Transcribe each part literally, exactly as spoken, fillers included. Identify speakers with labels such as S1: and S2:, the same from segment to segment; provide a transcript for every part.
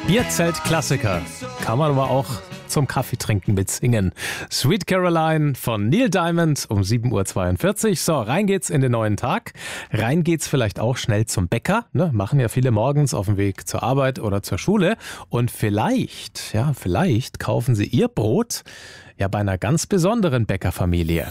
S1: Bierzelt-Klassiker. Kann man aber auch zum Kaffeetrinken mitsingen. Sweet Caroline von Neil Diamond um sieben Uhr zweiundvierzig. So, rein geht's in den neuen Tag. Rein geht's vielleicht auch schnell zum Bäcker. Ne? Machen ja viele morgens auf dem Weg zur Arbeit oder zur Schule. Und vielleicht, ja, vielleicht kaufen sie ihr Brot ja bei einer ganz besonderen Bäckerfamilie.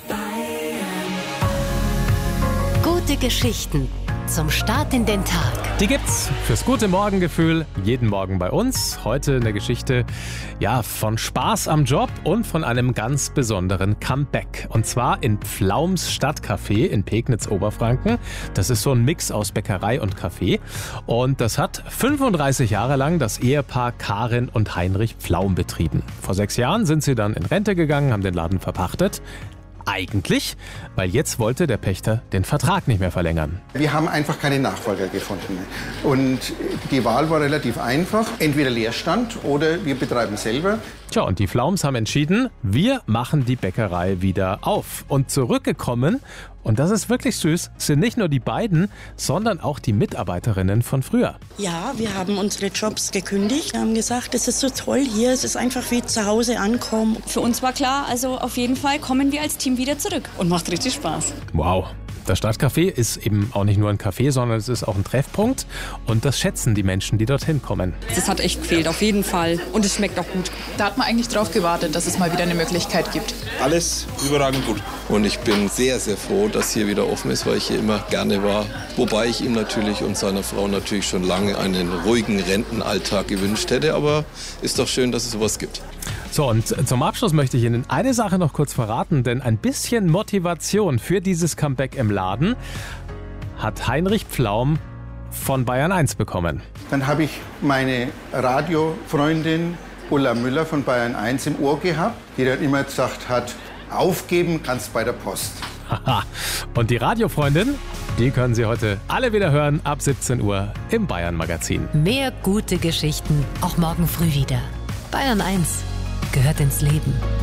S2: Gute Geschichten zum Start in den Tag.
S1: Die gibt's fürs gute Morgengefühl jeden Morgen bei uns. Heute eine Geschichte ja, von Spaß am Job und von einem ganz besonderen Comeback. Und zwar in Pflaums Stadtcafé in Pegnitz, Oberfranken. Das ist so ein Mix aus Bäckerei und Café. Und das hat fünfunddreißig Jahre lang das Ehepaar Karin und Heinrich Pflaum betrieben. Vor sechs Jahren sind sie dann in Rente gegangen, haben den Laden verpachtet. Eigentlich, weil jetzt wollte der Pächter den Vertrag nicht mehr verlängern.
S3: Wir haben einfach keine Nachfolger gefunden. Und die Wahl war relativ einfach. Entweder Leerstand oder wir betreiben selber.
S1: Tja, und die Pflaums haben entschieden, wir machen die Bäckerei wieder auf. Und zurückgekommen, und das ist wirklich süß, sind nicht nur die beiden, sondern auch die Mitarbeiterinnen von früher.
S4: Ja, wir haben unsere Jobs gekündigt. Wir haben gesagt, es ist so toll hier, es ist einfach wie zu Hause ankommen.
S5: Für uns war klar, also auf jeden Fall kommen wir als Team wieder zurück.
S4: Und macht richtig Spaß.
S1: Wow. Das Stadtcafé ist eben auch nicht nur ein Café, sondern es ist auch ein Treffpunkt. Und das schätzen die Menschen, die dorthin kommen.
S5: Das hat echt gefehlt, auf jeden Fall. Und es schmeckt auch gut.
S6: Da hat man eigentlich drauf gewartet, dass es mal wieder eine Möglichkeit gibt.
S7: Alles überragend gut. Und ich bin sehr, sehr froh, dass hier wieder offen ist, weil ich hier immer gerne war. Wobei ich ihm natürlich und seiner Frau natürlich schon lange einen ruhigen Rentenalltag gewünscht hätte. Aber ist doch schön, dass es sowas gibt.
S1: So, und zum Abschluss möchte ich Ihnen eine Sache noch kurz verraten, denn ein bisschen Motivation für dieses Comeback im Laden hat Heinrich Pflaum von Bayern eins bekommen.
S3: Dann habe ich meine Radiofreundin Ulla Müller von Bayern eins im Ohr gehabt, die dann immer gesagt hat, aufgeben kannst bei der Post.
S1: Haha. Und die Radiofreundin, die können Sie heute alle wieder hören ab siebzehn Uhr im Bayern Magazin.
S2: Mehr gute Geschichten, auch morgen früh wieder. Bayern eins gehört ins Leben.